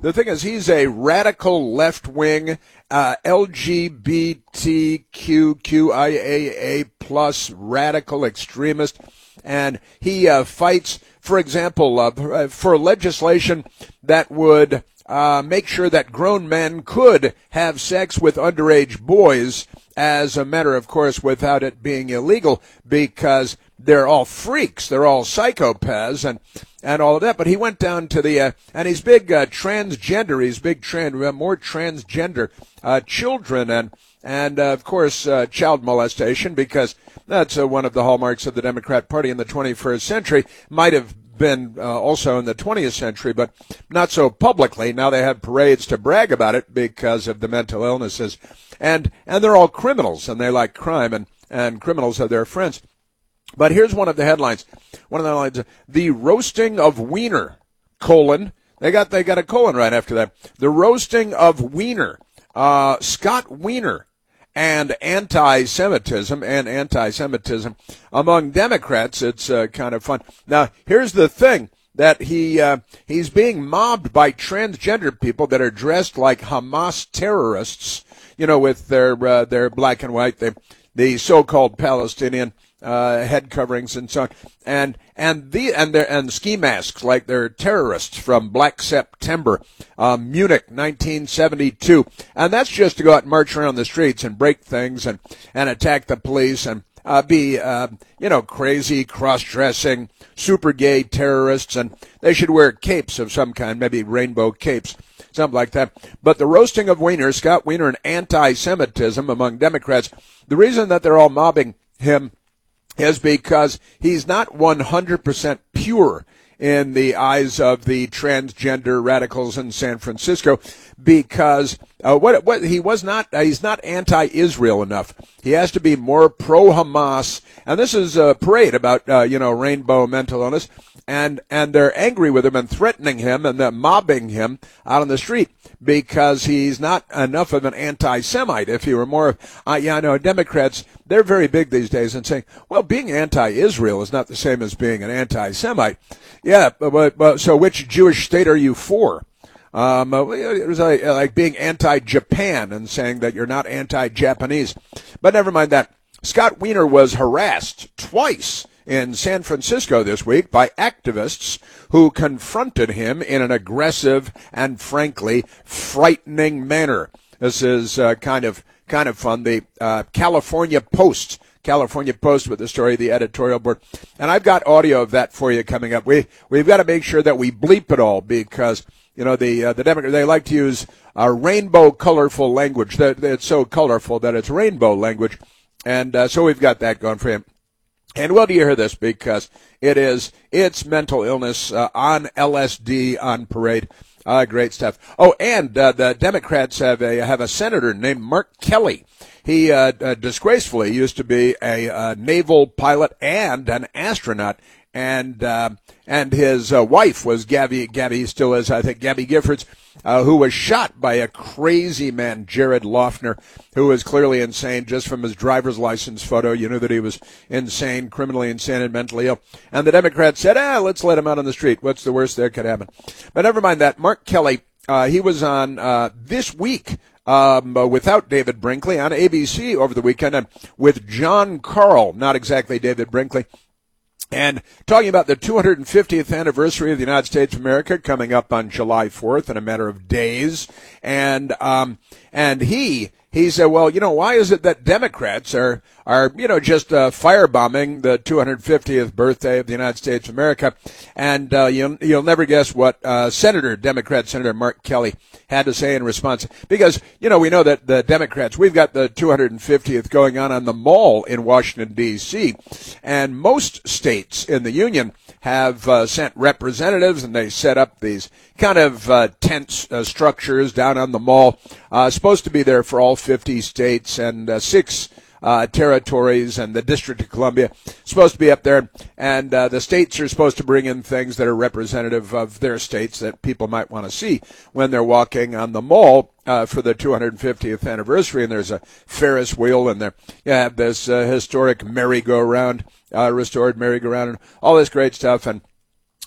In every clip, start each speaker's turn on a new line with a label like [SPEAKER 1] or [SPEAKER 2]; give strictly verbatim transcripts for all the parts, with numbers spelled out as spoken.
[SPEAKER 1] the thing is, he's a radical left-wing, uh, L G B T Q Q I A A plus radical extremist, and he uh, fights, for example, uh, for legislation that would uh, make sure that grown men could have sex with underage boys, as a matter of course without it being illegal, because they're all freaks, they're all psychopaths, and and all of that. But he went down to the uh, and he's big uh, transgender, he's big trans, more transgender uh, children, and and uh, of course uh, child molestation, because that's uh, one of the hallmarks of the Democrat Party in the twenty-first century. Might have been uh, also in the twentieth century, but not so publicly. Now they have parades to brag about it because of the mental illnesses, and and they're all criminals, and they like crime, and and criminals are their friends. But here's one of the headlines. One of the headlines: the roasting of Wiener, colon. They got they got a colon right after that. The roasting of Wiener, uh, Scott Wiener, and anti-Semitism and anti-Semitism among Democrats. It's uh, kind of fun. Now, here's the thing, that he uh, he's being mobbed by transgender people that are dressed like Hamas terrorists, you know, with their uh, their black and white, the the so-called Palestinian uh, head coverings and so on, and and the and their and ski masks like they're terrorists from Black September, uh, Munich, nineteen seventy-two, and that's just to go out and march around the streets and break things and and attack the police and uh, be uh, you know crazy, cross-dressing, super gay terrorists, and they should wear capes of some kind, maybe rainbow capes, something like that. But the roasting of Wiener, Scott Wiener, and anti-Semitism among Democrats, the reason that they're all mobbing him is because he's not one hundred percent pure in the eyes of the transgender radicals in San Francisco, because uh, what what he was not uh, he's not anti-Israel enough. He has to be more pro-Hamas, and this is a parade about uh, you know rainbow mental illness, and and they're angry with him and threatening him and they're mobbing him out on the street because he's not enough of an anti-Semite. If he were more, uh, yeah, I know Democrats, they're very big these days in saying, well, being anti-Israel is not the same as being an anti-Semite. Yeah, but, but so which Jewish state are you for? Um, it was like, like being anti-Japan and saying that you're not anti-Japanese. But never mind that. Scott Wiener was harassed twice in San Francisco this week by activists who confronted him in an aggressive and, frankly, frightening manner. This is uh, kind of kind of fun. The uh, California Post, California Post with the story, the editorial board, and I've got audio of that for you coming up. We we've got to make sure that we bleep it all because you know the uh, the Democrats, they like to use a rainbow colorful language. That it's so colorful that it's rainbow language, and uh, so we've got that going for him. And well, do you hear this? Because it is, it's mental illness uh, on L S D on parade. Uh, great stuff. Oh, and uh, the Democrats have a have a senator named Mark Kelly. He uh, uh, disgracefully used to be a uh, naval pilot and an astronaut, and uh, and his uh, wife was Gabby. Gabby still is, I think, Gabby Giffords, uh, who was shot by a crazy man, Jared Loughner, who was clearly insane. Just from his driver's license photo, you knew that he was insane, criminally insane, and mentally ill. And the Democrats said, ah, let's let him out on the street. What's the worst that could happen? But never mind that. Mark Kelly, uh, he was on uh, This Week um, uh, without David Brinkley on A B C over the weekend, and with John Carl, not exactly David Brinkley. And talking about the two hundred fiftieth anniversary of the United States of America coming up on July fourth in a matter of days. And, um, and he, he said, well, you know, why is it that Democrats are, are, you know, just, uh, firebombing the two hundred fiftieth birthday of the United States of America? And, uh, you'll, you'll never guess what, uh, Senator, Democrat Senator Mark Kelly had to say in response. Because, you know, we know that the Democrats, we've got the two hundred fiftieth going on on the Mall in Washington, D C, and most states in the Union have uh, sent representatives, and they set up these kind of uh, tent uh, structures down on the Mall, uh, supposed to be there for all fifty states and uh, six uh, territories, and the District of Columbia supposed to be up there, and uh, the states are supposed to bring in things that are representative of their states that people might want to see when they're walking on the Mall uh, for the two hundred fiftieth anniversary. And there's a Ferris wheel, and there you have this uh, historic merry-go-round, uh, restored merry-go-round, and all this great stuff. And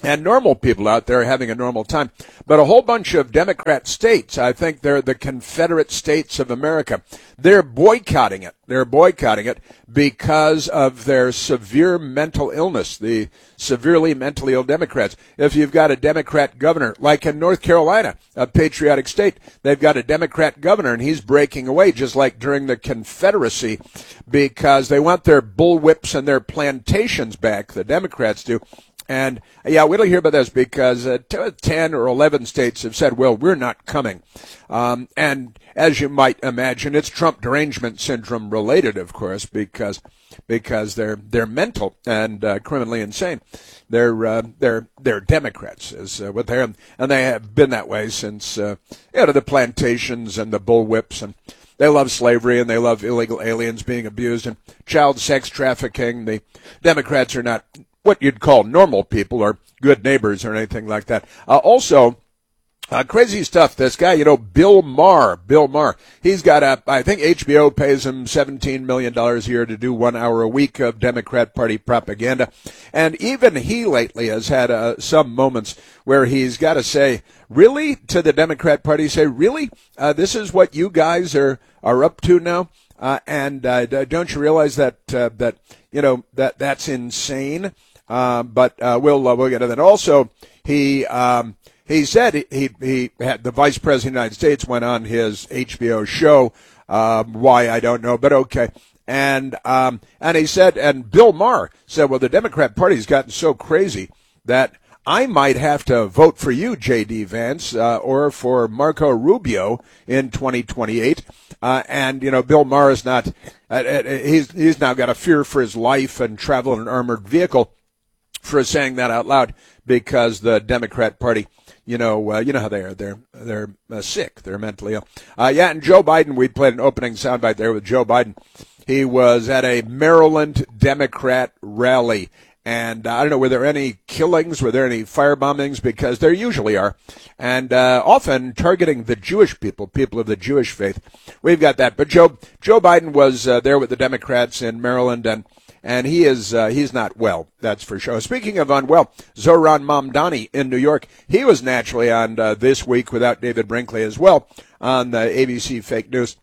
[SPEAKER 1] and normal people out there having a normal time. But a whole bunch of Democrat states, I think they're the Confederate States of America, they're boycotting it. They're boycotting it because of their severe mental illness, the severely mentally ill Democrats. If you've got a Democrat governor, like in North Carolina, a patriotic state, they've got a Democrat governor, and he's breaking away, just like during the Confederacy, because they want their bullwhips and their plantations back, the Democrats do. And, yeah, we'll hear about this because uh, ten or eleven states have said, well, we're not coming. Um, and as you might imagine, it's Trump derangement syndrome related, of course, because because they're they're mental and uh, criminally insane. They're uh, they're they're Democrats, is uh, what they're, and they have been that way since uh, you know, the plantations and the bullwhips, and they love slavery and they love illegal aliens being abused and child sex trafficking. The Democrats are not what you'd call normal people or good neighbors or anything like that. Uh, also, uh, crazy stuff. This guy, you know, Bill Maher, Bill Maher, he's got a, I think H B O pays him seventeen million dollars a year to do one hour a week of Democrat Party propaganda. And even he lately has had uh, some moments where he's got to say, really, to the Democrat Party, say, really, uh, this is what you guys are, are up to now? Uh, and uh, don't you realize that, uh, that, you know, that that's insane? Uh, but uh, we'll uh, we'll get to that. Also, he um, he said he, he he had the Vice President of the United States went on his H B O show. Uh, why, I don't know, but okay. And um, and he said, and Bill Maher said, well, the Democrat Party's gotten so crazy that I might have to vote for you, J D. Vance, uh, or for Marco Rubio in twenty twenty-eight. Uh, and, you know, Bill Maher is not, uh, he's, he's now got a fear for his life and travel in an armored vehicle for saying that out loud, because the Democrat Party, you know, uh, you know how they are. They're they're uh, sick. They're mentally ill. Uh, yeah, and Joe Biden, we played an opening soundbite there with Joe Biden. He was at a Maryland Democrat rally. And uh, I don't know, were there any killings? Were there any fire bombings? Because there usually are. And uh, often targeting the Jewish people, people of the Jewish faith. We've got that. But Joe Joe Biden was uh, there with the Democrats in Maryland, and and he is uh, he's not well, that's for sure. Speaking of unwell, Zohran Mamdani in New York, he was naturally on uh, This Week without David Brinkley as well on the A B C Fake News.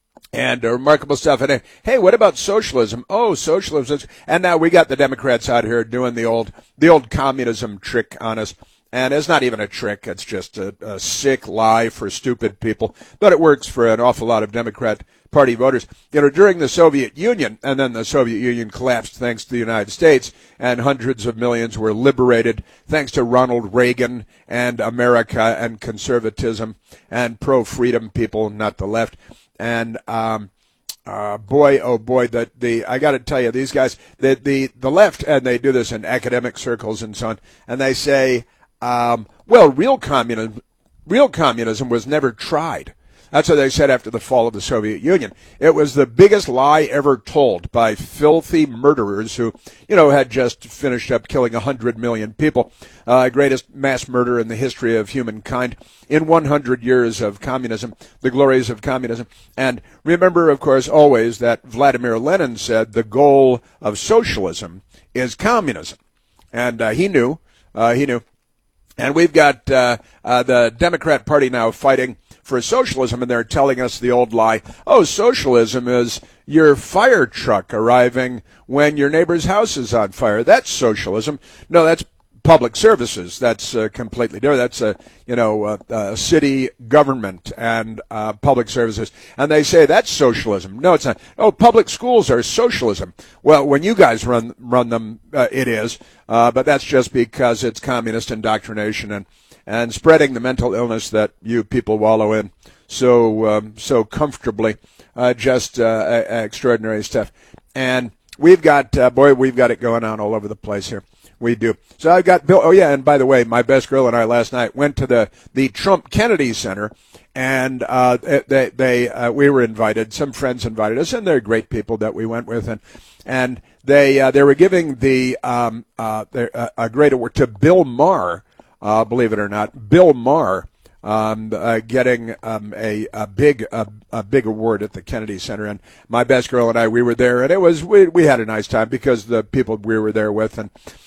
[SPEAKER 1] And uh, remarkable stuff. And uh, hey, what about socialism? Oh, socialism. And now we got the Democrats out here doing the old the old communism trick on us. And it's not even a trick. It's just a, a sick lie for stupid people. But it works for an awful lot of Democrat Party voters. You know, during the Soviet Union, and then the Soviet Union collapsed thanks to the United States, and hundreds of millions were liberated thanks to Ronald Reagan and America and conservatism and pro-freedom people, not the left. And um, uh, boy, oh boy, the the I got to tell you, these guys, the the the left, and they do this in academic circles and so on, and they say, um, well, real communism, real communism was never tried. That's what they said after the fall of the Soviet Union. It was the biggest lie ever told by filthy murderers who, you know, had just finished up killing one hundred million people, uh, greatest mass murder in the history of humankind in one hundred years of communism, the glories of communism. And remember, of course, always that Vladimir Lenin said the goal of socialism is communism. And uh, he knew, uh, he knew. And we've got uh, uh, the Democrat Party now fighting for socialism, and they're telling us the old lie, oh, socialism is your fire truck arriving when your neighbor's house is on fire. That's socialism. No, that's public services. That's uh, completely different. That's a, you know, uh, uh, city government and uh, public services. And they say that's socialism. No, it's not. Oh, public schools are socialism. Well, when you guys run run them, uh, it is. Uh, but that's just because it's communist indoctrination and and spreading the mental illness that you people wallow in so um, so comfortably. Uh, just uh, extraordinary stuff. And we've got, uh, boy, we've got it going on all over the place here. We do. So I've got Bill. Oh, yeah, and by the way, my best girl and I last night went to the, the Trump Kennedy Center, and uh, they, they uh, we were invited. Some friends invited us, and they're great people that we went with. And and they uh, they were giving the um, uh, uh, a great award to Bill Maher, uh, believe it or not, Bill Maher. Um, uh, getting um, a, a big a, a big award at the Kennedy Center, and my best girl and I, we were there, and it was we we had a nice time because the people we were there with, and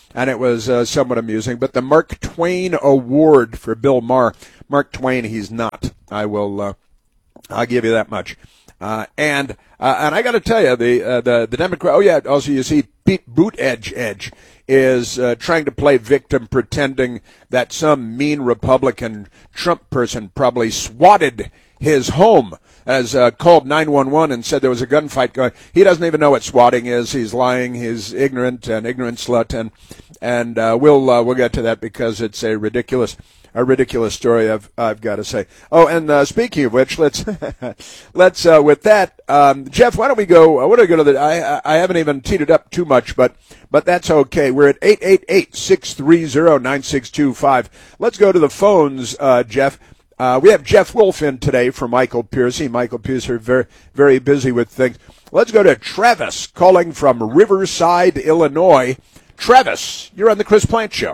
[SPEAKER 1] and it was uh, somewhat amusing. But the Mark Twain Award for Bill Maher, Mark Twain, he's not. I will, uh, I'll give you that much. Uh, and uh, and I got to tell you, the uh, the the Democrat. Oh yeah, also you see Pete Buttigieg is uh, trying to play victim, pretending that some mean Republican Trump person probably swatted his home, as uh, called nine one one and said there was a gunfight going. He doesn't even know what swatting is. He's lying. He's ignorant, an ignorant slut, and and uh, we'll uh, we'll get to that because it's a ridiculous. A ridiculous story, I've I've got to say. Oh, and uh, speaking of which, let's let's uh, with that, um, Jeff. Why don't we go? Uh, why don't we go to the? I I haven't even teed it up too much, but but that's okay. We're at eight eight eight, six three zero, nine six two five. Let's go to the phones, uh, Jeff. Uh, we have Jeff Wolf in today for Michael Piercy. Michael Piercy, very very busy with things. Let's go to Travis calling from Riverside, Illinois. Travis, you're on the Chris Plante Show.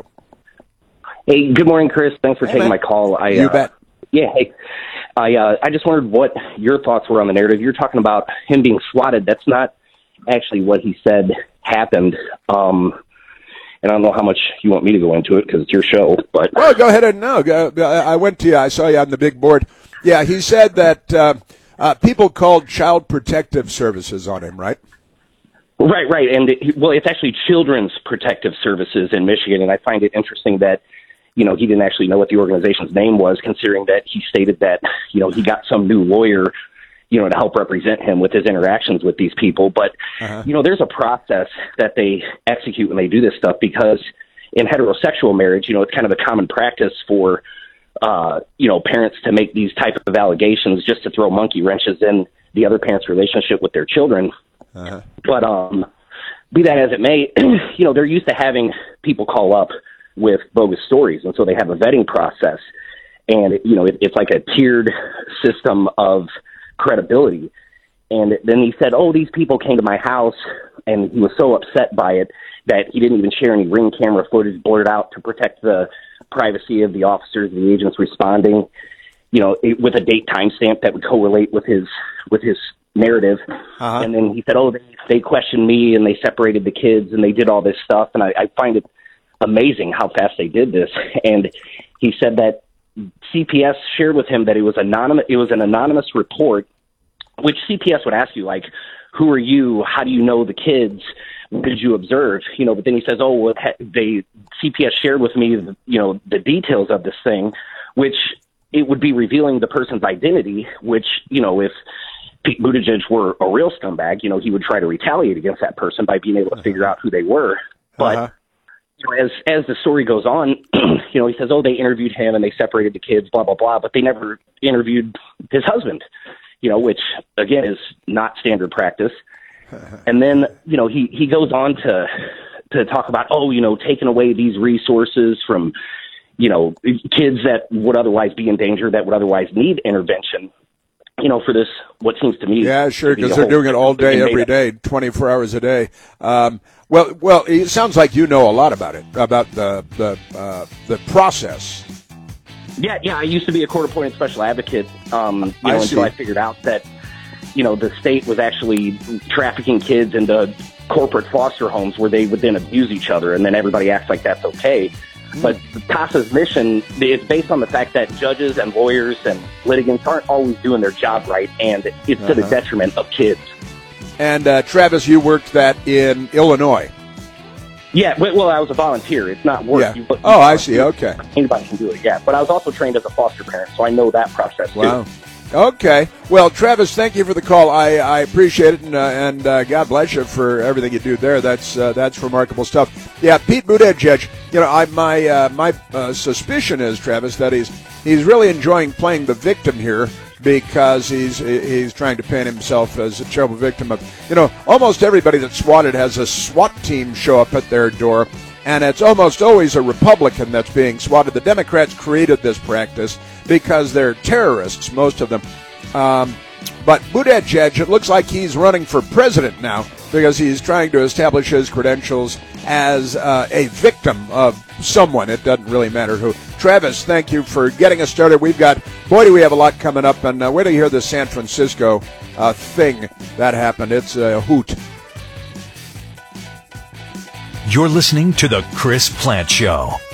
[SPEAKER 2] Hey, good morning, Chris. Thanks for
[SPEAKER 1] hey,
[SPEAKER 2] taking
[SPEAKER 1] man.
[SPEAKER 2] my call. I,
[SPEAKER 1] you
[SPEAKER 2] uh,
[SPEAKER 1] bet.
[SPEAKER 2] Yeah, hey, I uh, I just wondered what your thoughts were on the narrative. You're talking about him being swatted. That's not actually what he said happened. Um, and I don't know how much you want me to go into it because it's your show. But
[SPEAKER 1] well, go ahead and no. I went to you. I saw you on the big board. Yeah, he said that uh, uh, people called Child Protective Services on him, right?
[SPEAKER 2] Right, right. And, it, well, it's actually Children's Protective Services in Michigan, and I find it interesting that you know, he didn't actually know what the organization's name was, considering that he stated that, you know, he got some new lawyer, you know, to help represent him with his interactions with these people. But, uh-huh. you know, there's a process that they execute when they do this stuff, because in heterosexual marriage, you know, it's kind of a common practice for, uh, you know, parents to make these type of allegations just to throw monkey wrenches in the other parent's relationship with their children. Uh-huh. But um, be that as it may, you know, they're used to having people call up with bogus stories, and so they have a vetting process, and you know it, it's like a tiered system of credibility. And then he said, "Oh, these people came to my house," and he was so upset by it that he didn't even share any Ring camera footage blurred out to protect the privacy of the officers, the agents responding. You know, it, with a date timestamp that would correlate with his with his narrative. Uh-huh. And then he said, "Oh, they, they questioned me, and they separated the kids, and they did all this stuff," and I, I find it amazing how fast they did this. And he said that C P S shared with him that it was anonymous. It was an anonymous report, which C P S would ask you, like, who are you? How do you know the kids? What did you observe? You know, but then he says, oh, well, they, C P S shared with me, you know, the details of this thing, which it would be revealing the person's identity, which, you know, if Pete Buttigieg were a real scumbag, you know, he would try to retaliate against that person by being able to figure out who they were. But uh-huh. As as the story goes on, you know, he says, oh, they interviewed him and they separated the kids, blah, blah, blah, but they never interviewed his husband, you know, which, again, is not standard practice. And then, you know, he, he goes on to to talk about, oh, you know, taking away these resources from, you know, kids that would otherwise be in danger, that would otherwise need intervention. You know, for this, what seems to me.
[SPEAKER 1] Yeah, sure, because they're doing it all day, every day, twenty-four hours a day. Um, well, well, it sounds like you know a lot about it, about the the uh, the process.
[SPEAKER 2] Yeah, yeah. I used to be a court-appointed special advocate. Um, you know, I until I figured out that, you know, the state was actually trafficking kids into corporate foster homes where they would then abuse each other, and then everybody acts like that's okay. But CASA's mission is based on the fact that judges and lawyers and litigants aren't always doing their job right, and it's uh-huh. to the detriment of kids.
[SPEAKER 1] And, uh, Travis, you worked that in Illinois.
[SPEAKER 2] Yeah, well, I was a volunteer. It's not work.
[SPEAKER 1] Yeah.
[SPEAKER 2] You, you
[SPEAKER 1] oh, I see. Okay.
[SPEAKER 2] Anybody can do it, yeah. But I was also trained as a foster parent, so I know that process, too.
[SPEAKER 1] Wow. Okay. Well, Travis, thank you for the call. I, I appreciate it, and, uh, and uh, God bless you for everything you do there. That's uh, that's remarkable stuff. Yeah, Pete Buttigieg. You know, I, my uh, my uh, suspicion is, Travis, that he's he's really enjoying playing the victim here, because he's he's trying to paint himself as a terrible victim of, you know, almost everybody that's swatted has a SWAT team show up at their door, and it's almost always a Republican that's being swatted. The Democrats created this practice because they're terrorists, most of them. Um, but Buttigieg, it looks like he's running for president now, because he's trying to establish his credentials as uh, a victim of someone. It doesn't really matter who. Travis, thank you for getting us started. We've got, boy, do we have a lot coming up. And uh, wait till you hear the San Francisco uh, thing that happened. It's a hoot.
[SPEAKER 3] You're listening to The Chris Plante Show.